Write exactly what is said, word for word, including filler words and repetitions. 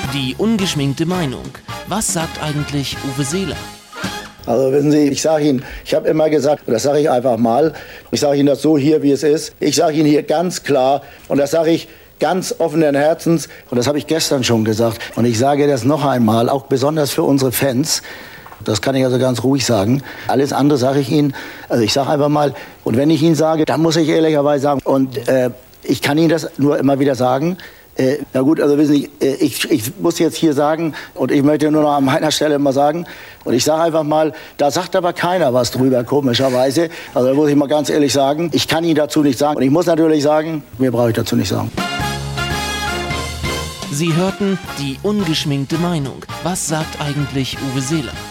Die ungeschminkte Meinung. Was sagt eigentlich Uwe Seeler? Also wissen Sie, ich sage Ihnen, ich habe immer gesagt, das sage ich einfach mal, ich sage Ihnen das so hier, wie es ist. Ich sage Ihnen hier ganz klar, und das sage ich ganz offenen Herzens, und das habe ich gestern schon gesagt, und ich sage das noch einmal, auch besonders für unsere Fans, das kann ich also ganz ruhig sagen. Alles andere sage ich Ihnen, also ich sage einfach mal, und wenn ich Ihnen sage, dann muss ich ehrlicherweise sagen, und äh, ich kann Ihnen das nur immer wieder sagen, äh, na gut, also wissen Sie, äh, ich, ich muss jetzt hier sagen, und ich möchte nur noch an meiner Stelle immer sagen, und ich sage einfach mal, da sagt aber keiner was drüber, komischerweise. Also da muss ich mal ganz ehrlich sagen, ich kann Ihnen dazu nichts sagen. Und ich muss natürlich sagen, mir brauche ich dazu nicht sagen. Sie hörten die ungeschminkte Meinung. Was sagt eigentlich Uwe Seeler?